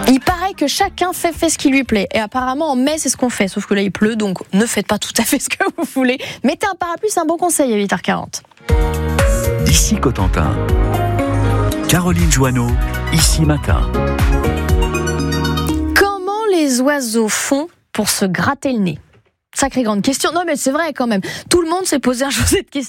Il paraît que chacun fait ce qui lui plaît. Et apparemment, en mai, c'est ce qu'on fait. Sauf que là, il pleut, donc ne faites pas tout à fait ce que vous voulez. Mettez un parapluie, c'est un bon conseil à 8h40. Ici Cotentin. Caroline Joanneau, Ici Matin. Comment les oiseaux font pour se gratter le nez ? Sacrée grande question. Non, mais c'est vrai quand même. Tout le monde s'est posé un jour cette question.